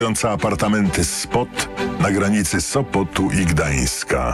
Apartamenty Spot na granicy Sopotu i Gdańska.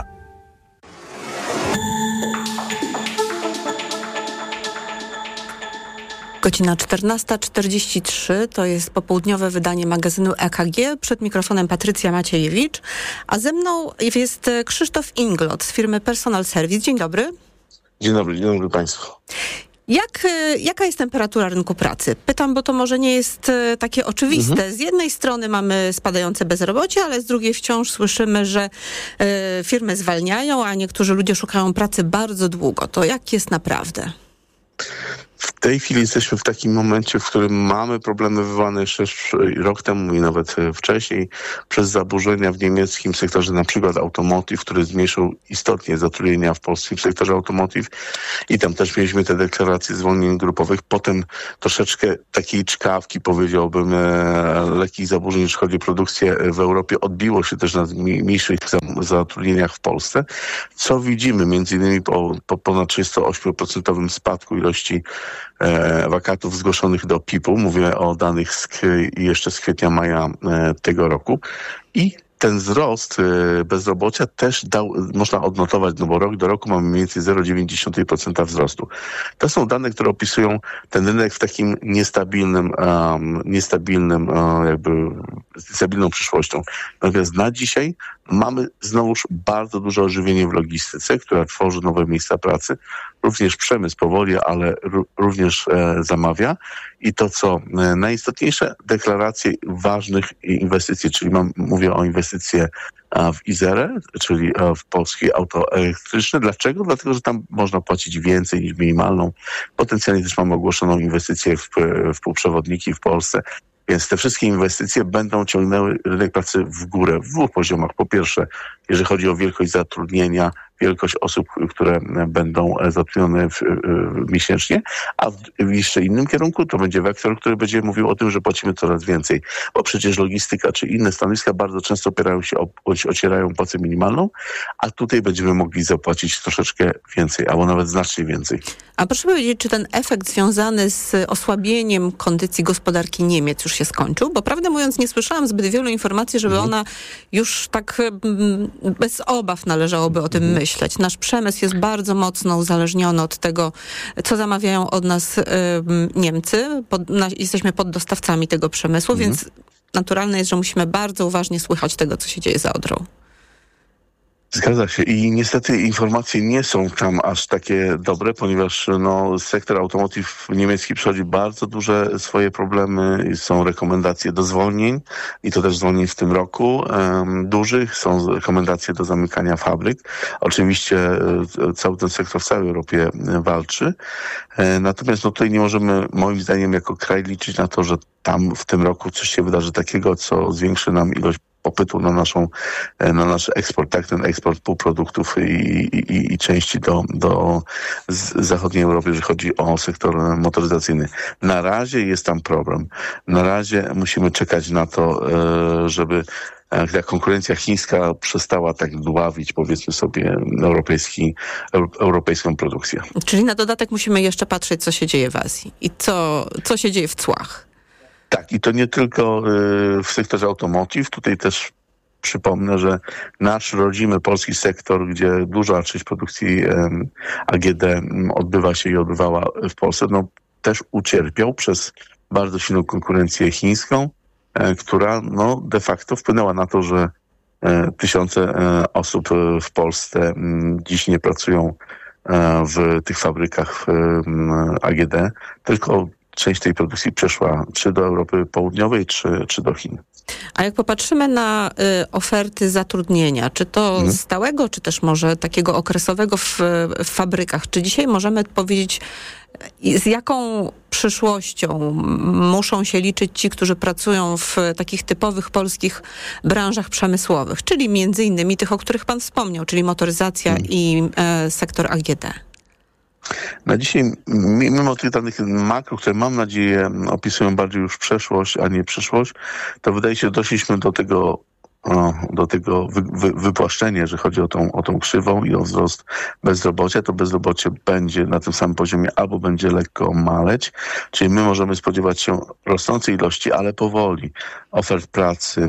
Godzina 14:43, to jest popołudniowe wydanie magazynu EKG. Przed mikrofonem Patrycja Maciejewicz, a ze mną jest Krzysztof Inglot z firmy Personal Service. Dzień dobry. Dzień dobry Państwu. Jaka jest temperatura rynku pracy? Pytam, bo to może nie jest takie oczywiste. Z jednej strony mamy spadające bezrobocie, ale z drugiej wciąż słyszymy, że firmy zwalniają, a niektórzy ludzie szukają pracy bardzo długo. To jak jest naprawdę? W tej chwili jesteśmy w takim momencie, w którym mamy problemy wywołane jeszcze rok temu i nawet wcześniej przez zaburzenia w niemieckim sektorze, na przykład automotive, który zmniejszył istotnie zatrudnienia w polskim sektorze automotive i tam też mieliśmy te deklaracje zwolnień grupowych. Potem troszeczkę takiej czkawki, powiedziałbym, lekkich zaburzeń, jeśli chodzi o produkcję w Europie, odbiło się też na mniejszych zatrudnieniach w Polsce, co widzimy między innymi po ponad 38% spadku ilości wakatów zgłoszonych do PIP-u. Mówię o danych jeszcze z kwietnia, maja tego roku. I ten wzrost bezrobocia też można odnotować, no bo rok do roku mamy mniej więcej 0,9% wzrostu. To są dane, które opisują ten rynek w takim niestabilną przyszłością. Natomiast na dzisiaj mamy znowuż bardzo duże ożywienie w logistyce, która tworzy nowe miejsca pracy. Również przemysł powoli, ale również zamawia. I to, co najistotniejsze, deklaracje ważnych inwestycji, czyli mówię o inwestycje w Izerę, czyli w polskie auto elektryczne. Dlaczego? Dlatego, że tam można płacić więcej niż minimalną. Potencjalnie też mamy ogłoszoną inwestycję w półprzewodniki w Polsce. Więc te wszystkie inwestycje będą ciągnęły rynek pracy w górę w dwóch poziomach. Po pierwsze, jeżeli chodzi o wielkość zatrudnienia, wielkość osób, które będą zatrudnione miesięcznie, a w jeszcze innym kierunku to będzie wektor, który będzie mówił o tym, że płacimy coraz więcej. Bo przecież logistyka czy inne stanowiska bardzo często ocierają płacę minimalną, a tutaj będziemy mogli zapłacić troszeczkę więcej, albo nawet znacznie więcej. A proszę powiedzieć, czy ten efekt związany z osłabieniem kondycji gospodarki Niemiec już się skończył? Bo prawdę mówiąc nie słyszałam zbyt wielu informacji, żeby ona już tak bez obaw należałoby o tym myśleć. Nasz przemysł jest bardzo mocno uzależniony od tego, co zamawiają od nas Niemcy. Jesteśmy poddostawcami tego przemysłu, więc naturalne jest, że musimy bardzo uważnie słuchać tego, co się dzieje za Odrą. Zgadza się i niestety informacje nie są tam aż takie dobre, ponieważ sektor automotive niemiecki przechodzi bardzo duże swoje problemy. Są rekomendacje do zwolnień i to też zwolnień w tym roku dużych. Są rekomendacje do zamykania fabryk. Oczywiście cały ten sektor w całej Europie walczy. Natomiast tutaj nie możemy moim zdaniem jako kraj liczyć na to, że tam w tym roku coś się wydarzy takiego, co zwiększy nam ilość popytu na nasz eksport, tak? Ten eksport półproduktów i części do zachodniej Europy, jeżeli chodzi o sektor motoryzacyjny. Na razie jest tam problem. Na razie musimy czekać na to, żeby ta konkurencja chińska przestała tak dławić, powiedzmy sobie, europejską produkcję. Czyli na dodatek musimy jeszcze patrzeć, co się dzieje w Azji i co się dzieje w cłach. Tak, i to nie tylko w sektorze automotive. Tutaj też przypomnę, że nasz rodzimy polski sektor, gdzie duża część produkcji AGD odbywa się i odbywała w Polsce, też ucierpiał przez bardzo silną konkurencję chińską, która de facto wpłynęła na to, że tysiące osób w Polsce dziś nie pracują w tych fabrykach AGD, tylko część tej produkcji przeszła czy do Europy Południowej, czy do Chin. A jak popatrzymy na oferty zatrudnienia, czy to stałego, czy też może takiego okresowego w fabrykach, czy dzisiaj możemy powiedzieć, z jaką przyszłością muszą się liczyć ci, którzy pracują w takich typowych polskich branżach przemysłowych, czyli między innymi tych, o których pan wspomniał, czyli motoryzacja i sektor AGD? Na dzisiaj, mimo tych danych makro, które mam nadzieję opisują bardziej już przeszłość, a nie przyszłość, to wydaje się, że doszliśmy do tego do tego wypłaszczenie, że chodzi o tą krzywą i o wzrost bezrobocia, to bezrobocie będzie na tym samym poziomie albo będzie lekko maleć, czyli my możemy spodziewać się rosnącej ilości, ale powoli, ofert pracy